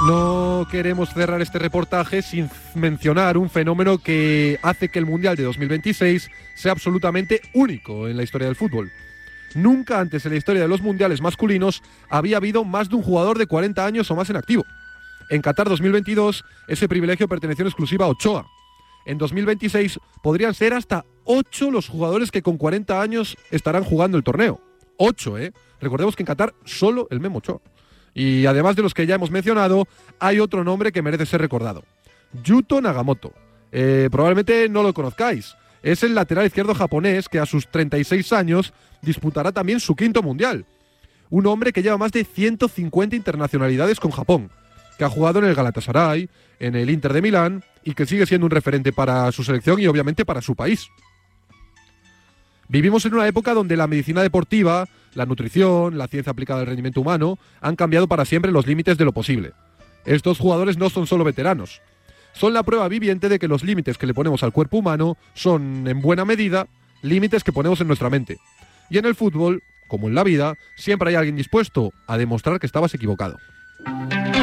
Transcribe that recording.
No queremos cerrar este reportaje sin mencionar un fenómeno que hace que el Mundial de 2026 sea absolutamente único en la historia del fútbol. Nunca antes en la historia de los mundiales masculinos había habido más de un jugador de 40 años o más en activo. En Qatar 2022, ese privilegio perteneció en exclusiva a Ochoa. En 2026 podrían ser hasta 8 los jugadores que con 40 años estarán jugando el torneo. 8, ¿eh? Recordemos que en Qatar solo el Memo Ochoa. Y además de los que ya hemos mencionado, hay otro nombre que merece ser recordado. Yuto Nagamoto. Probablemente no lo conozcáis. Es el lateral izquierdo japonés que a sus 36 años disputará también su 5º mundial. Un hombre que lleva más de 150 internacionalidades con Japón, que ha jugado en el Galatasaray, en el Inter de Milán y que sigue siendo un referente para su selección y obviamente para su país. Vivimos en una época donde la medicina deportiva, la nutrición, la ciencia aplicada al rendimiento humano han cambiado para siempre los límites de lo posible. Estos jugadores no son solo veteranos. Son la prueba viviente de que los límites que le ponemos al cuerpo humano son, en buena medida, límites que ponemos en nuestra mente. Y en el fútbol, como en la vida, siempre hay alguien dispuesto a demostrar que estabas equivocado.